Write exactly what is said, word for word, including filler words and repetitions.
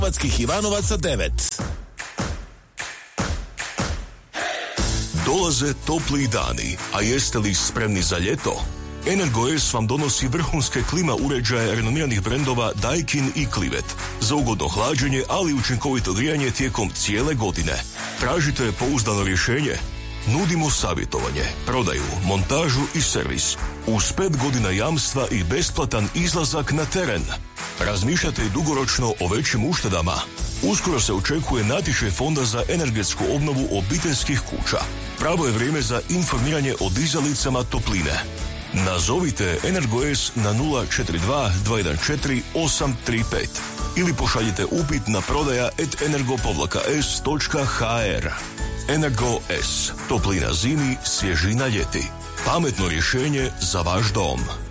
Ivanovaca devet. Dolaze topliji dani, a jeste li spremni za ljeto? Energoes vam donosi vrhunske klima uređaje renomiranih brendova Daikin i Clivet za ugodno hlađenje, ali učinkovito grijanje tijekom cijele godine. Tražite pouzdano rješenje? Nudimo savjetovanje, prodaju, montažu i servis uz pet godina jamstva i besplatan izlazak na teren. Razmišljate dugoročno o većim uštedama? Uskoro se očekuje natječaj Fonda za energetsku obnovu obiteljskih kuća. Pravo je vrijeme za informiranje o dizalicama topline. Nazovite Energoes na nula četiri dva dva jedan četiri osam tri pet ili pošaljite upit na prodaja et energo s točka ha er. Energoes. Toplina zimi, svježina ljeti. Pametno rješenje za vaš dom.